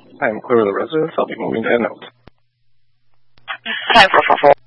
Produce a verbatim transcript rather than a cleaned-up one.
I am clear of the residence. I'll be moving to a note. Time for four four.